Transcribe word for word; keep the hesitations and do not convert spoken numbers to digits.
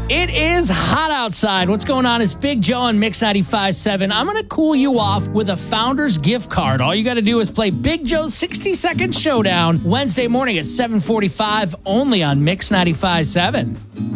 It is hot outside. What's going on? It's Big Joe on Mix ninety-five point seven. I'm going to cool you off with a Founders gift card. All you got to do is play Big Joe's sixty second Showdown Wednesday morning at seven forty-five only on Mix ninety-five point seven.